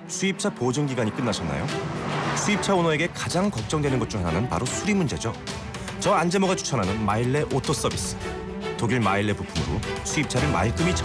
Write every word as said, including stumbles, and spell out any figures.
수입차 보증 기간이 끝나셨나요? 수입차 오너에게 가장 걱정되는 것 중 하나는 바로 수리 문제죠. 저 안재모가 추천하는 마일레 오토 서비스. 독일 마일레 부품으로 수입차를 말끔히